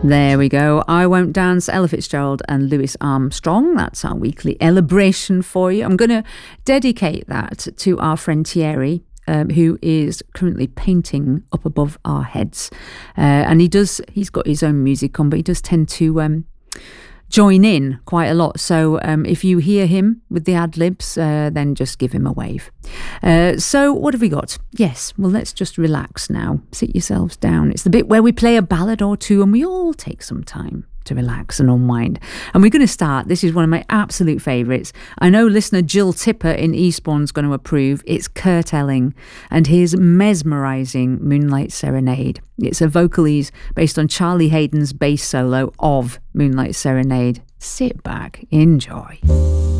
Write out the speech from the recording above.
There we go. I Won't Dance, Ella Fitzgerald and Louis Armstrong. That's our weekly celebration for you. I'm going to dedicate that to our friend Thierry, who is currently painting up above our heads. And he's got his own music on, but he does tend to join in quite a lot. So if you hear him with the ad-libs, then just give him a wave. So what have we got? Yes, well, let's just relax now. Sit yourselves down. It's the bit where we play a ballad or two and we all take some time to relax and unwind. And we're going to start. This is one of my absolute favourites. I know listener Jill Tipper in Eastbourne's going to approve. It's Kurt Elling and his mesmerising Moonlight Serenade. It's a vocalese based on Charlie Hayden's bass solo of Moonlight Serenade. Sit back, enjoy.